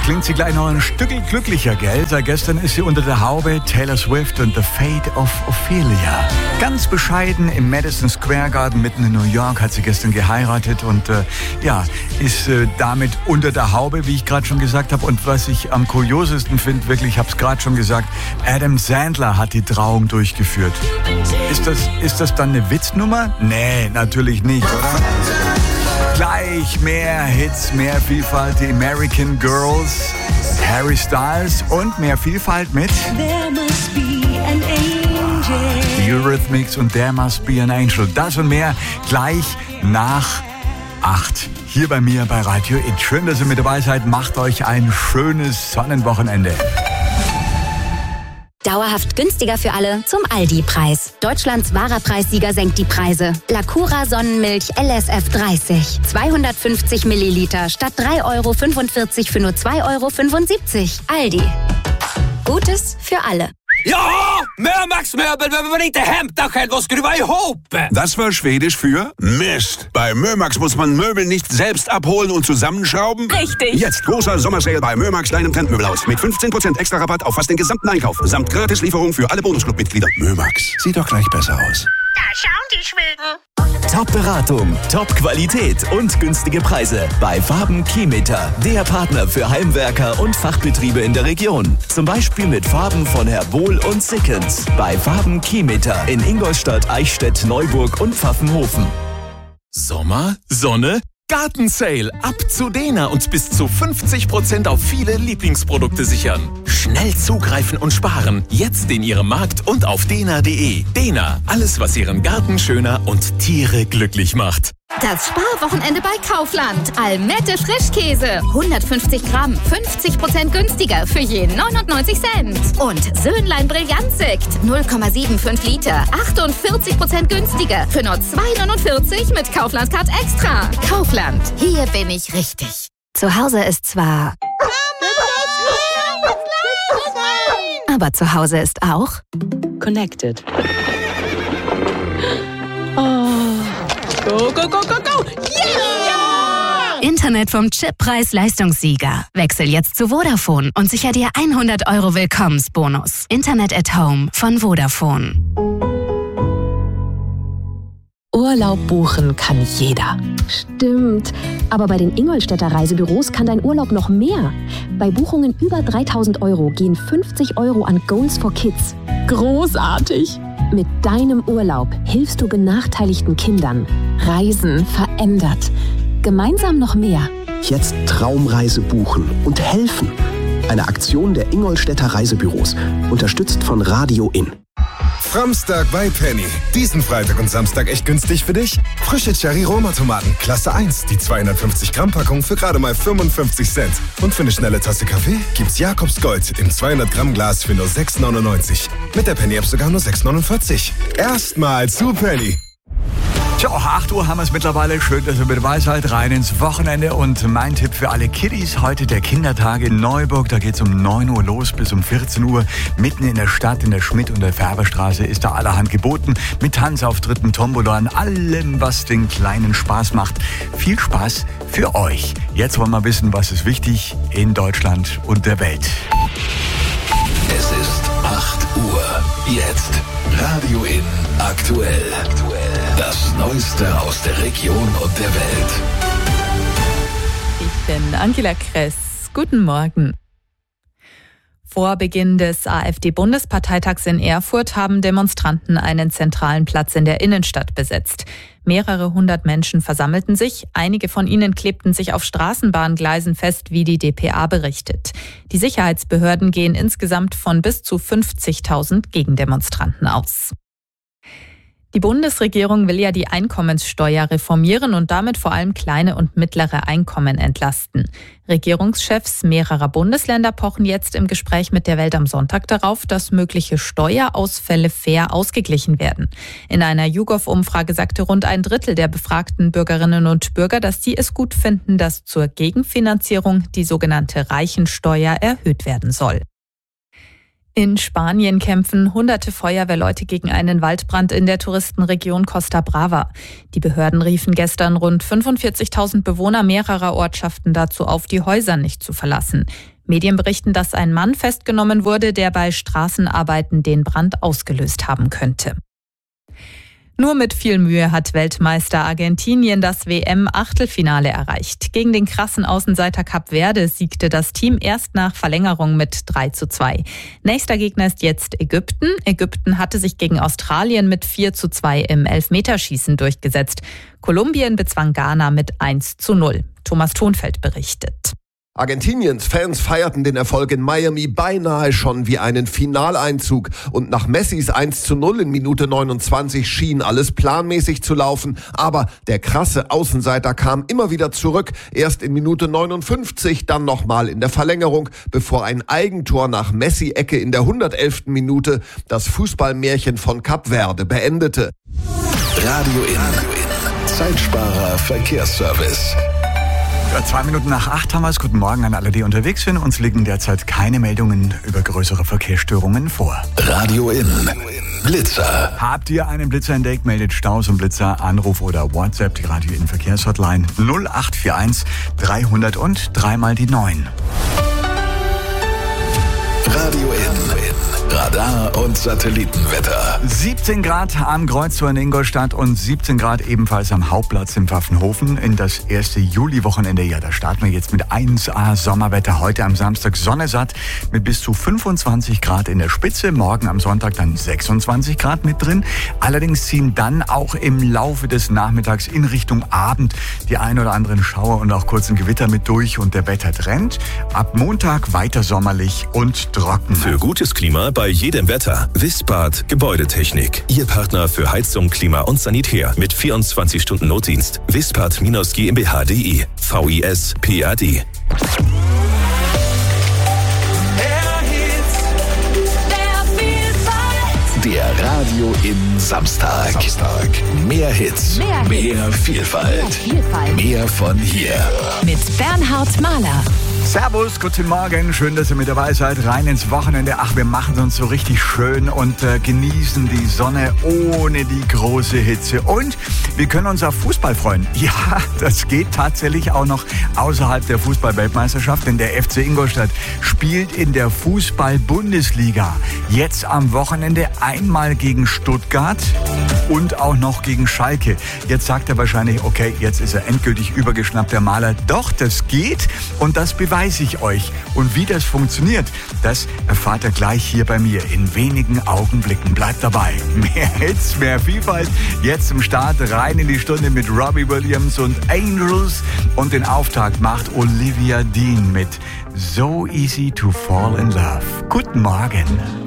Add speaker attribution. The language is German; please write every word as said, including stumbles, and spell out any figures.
Speaker 1: klingt sie gleich noch ein Stückchen glücklicher, gell? Seit gestern ist sie unter der Haube. Taylor Swift und The Fate of Ophelia. Ganz bescheiden im Madison Square Garden mitten in New York hat sie gestern geheiratet und äh, ja, ist äh, damit unter der Haube, wie ich gerade schon gesagt habe. Und was ich am kuriosesten finde, wirklich, ich habe es gerade schon gesagt, Adam Sandler hat die Trauung durchgeführt. Ist das, ist das dann eine Witznummer? Nee, natürlich nicht, oder? Gleich mehr Hits, mehr Vielfalt, die American Girls, Harry Styles und mehr Vielfalt mit
Speaker 2: There must be an angel.
Speaker 1: The Eurythmics und There Must Be an Angel. Das und mehr gleich nach acht. Hier bei mir bei Radio It. Schön, dass ihr mit dabei seid. Macht euch ein schönes Sonnenwochenende.
Speaker 3: Dauerhaft günstiger für alle zum Aldi-Preis. Deutschlands wahrer Preissieger senkt die Preise. Lacura Sonnenmilch L S F dreißig. zweihundertfünfzig Milliliter statt drei Euro fünfundvierzig für nur zwei Euro fünfundsiebzig. Aldi. Gutes für alle.
Speaker 4: Ja, Mörmax Möbel, wenn man inte hämta själv och skruva ihop.
Speaker 5: Das war Schwedisch für Mist. Bei Mörmax muss man Möbel nicht selbst abholen und zusammenschrauben.
Speaker 2: Richtig.
Speaker 5: Jetzt großer Sommersale bei Mörmax, deinem Trendmöbelhaus. Mit fünfzehn Prozent extra Rabatt auf fast den gesamten Einkauf. Samt Gratislieferung für alle Bonusclub-Mitglieder. Mörmax, sieht doch gleich besser aus.
Speaker 2: Da schauen die Schweden.
Speaker 6: Top-Beratung, Top-Qualität und günstige Preise bei Farben Keymeter, der Partner für Heimwerker und Fachbetriebe in der Region. Zum Beispiel mit Farben von Herr Bohl und Sickens. Bei Farben Keymeter in Ingolstadt, Eichstätt, Neuburg und Pfaffenhofen.
Speaker 7: Sommer, Sonne, Gartensale. Ab zu Dena und bis zu fünfzig Prozent auf viele Lieblingsprodukte sichern. Schnell zugreifen und sparen. Jetzt in Ihrem Markt und auf dena punkt de. Dena, alles was Ihren Garten schöner und Tiere glücklich macht.
Speaker 8: Das Sparwochenende bei Kaufland. Almette Frischkäse. hundertfünfzig Gramm. fünfzig Prozent günstiger für je neunundneunzig Cent. Und Söhnlein Brillantsekt. null Komma fünfundsiebzig Liter. achtundvierzig Prozent günstiger für nur zwei neunundvierzig mit Kaufland-Card Extra. Kaufland. Hier bin ich richtig.
Speaker 3: Zu Hause ist zwar... Aber zu Hause ist auch...
Speaker 9: Connected. Oh. Go, go, go, go, go! Yeah!
Speaker 3: Internet vom Chippreis-Leistungssieger. Wechsel jetzt zu Vodafone und sicher dir hundert Euro Willkommensbonus. Internet at Home von Vodafone.
Speaker 9: Urlaub buchen kann jeder.
Speaker 10: Stimmt. Aber bei den Ingolstädter Reisebüros kann dein Urlaub noch mehr. Bei Buchungen über dreitausend Euro gehen fünfzig Euro an Goals for Kids.
Speaker 9: Großartig!
Speaker 10: Mit deinem Urlaub hilfst du benachteiligten Kindern. Reisen verändert. Gemeinsam noch mehr.
Speaker 11: Jetzt Traumreise buchen und helfen. Eine Aktion der Ingolstädter Reisebüros. Unterstützt von Radio In.
Speaker 12: Framstag bei Penny. Diesen Freitag und Samstag echt günstig für dich? Frische Cherry-Roma-Tomaten, Klasse eins. Die zweihundertfünfzig Gramm Packung für gerade mal fünfundfünfzig Cent. Und für eine schnelle Tasse Kaffee gibt's Jakobs Gold im zweihundert Gramm Glas für nur sechs neunundneunzig. Mit der Penny-App sogar nur sechs neunundvierzig. Erstmal zu Penny.
Speaker 1: Tja, acht Uhr haben wir es mittlerweile. Schön, dass ihr mit dabei seid. Rein ins Wochenende. Und mein Tipp für alle Kiddies, heute der Kindertag in Neuburg. Da geht es um neun Uhr los bis um vierzehn Uhr. Mitten in der Stadt, in der Schmidt- und der Färberstraße ist da allerhand geboten. Mit Tanzauftritten, Tombola, allem, was den Kleinen Spaß macht. Viel Spaß für euch. Jetzt wollen wir wissen, was ist wichtig in Deutschland und der Welt.
Speaker 13: Es ist acht Uhr. Jetzt Radio In aktuell. Das Neueste aus der Region und der Welt.
Speaker 14: Ich bin Angela Kress. Guten Morgen. Vor Beginn des AfD-Bundesparteitags in Erfurt haben Demonstranten einen zentralen Platz in der Innenstadt besetzt. Mehrere hundert Menschen versammelten sich. Einige von ihnen klebten sich auf Straßenbahngleisen fest, wie die D P A berichtet. Die Sicherheitsbehörden gehen insgesamt von bis zu fünfzigtausend Gegendemonstranten aus. Die Bundesregierung will ja die Einkommenssteuer reformieren und damit vor allem kleine und mittlere Einkommen entlasten. Regierungschefs mehrerer Bundesländer pochen jetzt im Gespräch mit der Welt am Sonntag darauf, dass mögliche Steuerausfälle fair ausgeglichen werden. In einer YouGov-Umfrage sagte rund ein Drittel der befragten Bürgerinnen und Bürger, dass sie es gut finden, dass zur Gegenfinanzierung die sogenannte Reichensteuer erhöht werden soll. In Spanien kämpfen hunderte Feuerwehrleute gegen einen Waldbrand in der Touristenregion Costa Brava. Die Behörden riefen gestern rund fünfundvierzigtausend Bewohner mehrerer Ortschaften dazu auf, die Häuser nicht zu verlassen. Medien berichten, dass ein Mann festgenommen wurde, der bei Straßenarbeiten den Brand ausgelöst haben könnte. Nur mit viel Mühe hat Weltmeister Argentinien das W M-Achtelfinale erreicht. Gegen den krassen Außenseiter Kap Verde siegte das Team erst nach Verlängerung mit drei zu zwei. Nächster Gegner ist jetzt Ägypten. Ägypten hatte sich gegen Australien mit vier zu zwei im Elfmeterschießen durchgesetzt. Kolumbien bezwang Ghana mit eins zu null. Thomas Thonfeld berichtet.
Speaker 15: Argentiniens Fans feierten den Erfolg in Miami beinahe schon wie einen Finaleinzug. Und nach Messis eins zu null in Minute neunundzwanzig schien alles planmäßig zu laufen. Aber der krasse Außenseiter kam immer wieder zurück. Erst in Minute neunundfünfzig, dann nochmal in der Verlängerung, bevor ein Eigentor nach Messi-Ecke in der hundertelften Minute das Fußballmärchen von Kap Verde beendete.
Speaker 13: Radio In. Zeitsparer Verkehrsservice.
Speaker 1: Ja, zwei Minuten nach acht haben wir es. Guten Morgen an alle, die unterwegs sind. Uns liegen derzeit keine Meldungen über größere Verkehrsstörungen vor.
Speaker 13: Radio In. Blitzer.
Speaker 1: Habt ihr einen Blitzer entdeckt? Meldet Staus und Blitzer, Anruf oder WhatsApp, die Radio In Verkehrshotline null acht vier eins dreihundert und dreimal die neun.
Speaker 13: Radio In. Radar und Satellitenwetter.
Speaker 1: siebzehn Grad am Kreuztor in Ingolstadt und siebzehn Grad ebenfalls am Hauptplatz in Pfaffenhofen. In das erste Juliwochenende, ja, da starten wir jetzt mit eins A Sommerwetter. Heute am Samstag Sonne satt mit bis zu fünfundzwanzig Grad in der Spitze. Morgen am Sonntag dann sechsundzwanzig Grad mit drin. Allerdings ziehen dann auch im Laufe des Nachmittags in Richtung Abend die ein oder anderen Schauer und auch kurzen Gewitter mit durch und der Wettertrend. Ab Montag weiter sommerlich und trocken.
Speaker 16: Für gutes Klima bei jedem Wetter. Wispard Gebäudetechnik. Ihr Partner für Heizung, Klima und Sanitär mit vierundzwanzig Stunden Notdienst. Wispard-GmbH punkt de. V I S P A D.
Speaker 13: Der Radio In Samstag. Samstag. Mehr Hits, mehr, mehr Vielfalt, mehr Vielfalt, mehr von hier.
Speaker 17: Mit Bernhard Mahler.
Speaker 1: Servus, guten Morgen, schön, dass ihr mit dabei seid. Rein ins Wochenende. Ach, wir machen es uns so richtig schön und äh, genießen die Sonne ohne die große Hitze. Und wir können uns auf Fußball freuen. Ja, das geht tatsächlich auch noch außerhalb der Fußball-Weltmeisterschaft, denn der F C Ingolstadt spielt in der Fußball-Bundesliga. Jetzt am Wochenende einmal gegen Stuttgart und auch noch gegen Schalke. Jetzt sagt er wahrscheinlich, okay, jetzt ist er endgültig übergeschnappt, der Maler. Doch, das geht und das beweise ich euch. Und wie das funktioniert, das erfahrt ihr gleich hier bei mir in wenigen Augenblicken. Bleibt dabei. Mehr Hits, mehr Vielfalt. Jetzt zum Start rein in die Stunde mit Robbie Williams und Angels. Und den Auftakt macht Olivia Dean mit So Easy to Fall in Love. Guten Morgen.